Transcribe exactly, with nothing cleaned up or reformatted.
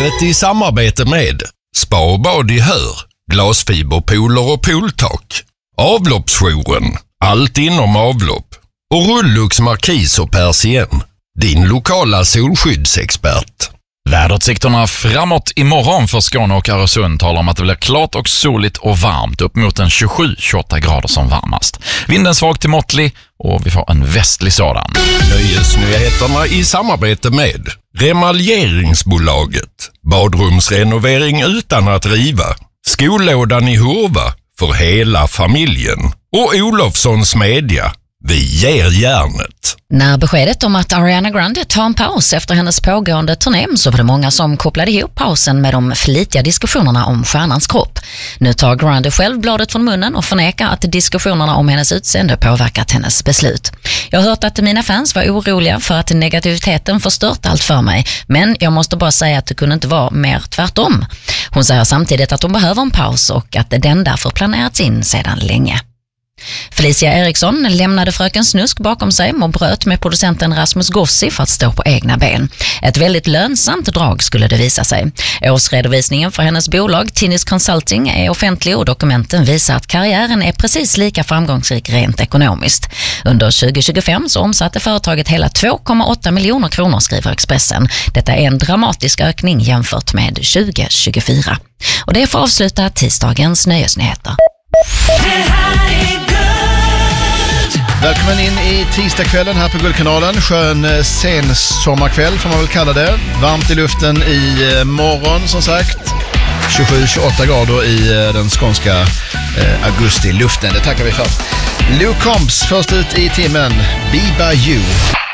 Vädret i samarbete med Spa och bad i Hör, glasfiberpooler och pooltak, Avloppsjouren, allt inom avlopp och Rullux Markis och Persien, din lokala solskyddsexpert. Väderutsikterna framåt imorgon för Skåne och Öresund talar om att det blir klart och soligt och varmt, upp mot en tjugosju till tjugoåtta grader som varmast. Vinden svag till måttlig och vi får en västlig sådan. Nöjesnyheterna i samarbete med Remaljeringsbolaget, badrumsrenovering utan att riva, Skollådan i Hurva för hela familjen och Olofssons Media. Vi ger järnet. När beskedet om att Ariana Grande tar en paus efter hennes pågående turné så var det många som kopplade ihop pausen med de flitiga diskussionerna om stjärnans kropp. Nu tar Grande själv bladet från munnen och förnekar att diskussionerna om hennes utseende påverkat hennes beslut. Jag har hört att mina fans var oroliga för att negativiteten förstört allt för mig, men jag måste bara säga att det kunde inte vara mer tvärtom. Hon säger samtidigt att hon behöver en paus och att den därför planerats in sedan länge. Felicia Eriksson lämnade Fröken Snusk bakom sig och bröt med producenten Rasmus Gossi för att stå på egna ben. Ett väldigt lönsamt drag skulle det visa sig. Årsredovisningen för hennes bolag Tinnis Consulting är offentlig och dokumenten visar att karriären är precis lika framgångsrik rent ekonomiskt. Under tjugo tjugofem så omsatte företaget hela två komma åtta miljoner kronor, skriver Expressen. Detta är en dramatisk ökning jämfört med tjugo tjugofyra. Och det får avsluta tisdagens nöjesnyheter. Välkommen in i tisdagskvällen här på Guldkanalen. Skön sensommarkväll får man väl kalla det. Varmt i luften i morgon som sagt. tjugosju till tjugoåtta grader i den skånska eh, augusti-luften. Det tackar vi för. Luke Combs först ut i timmen. Be By You.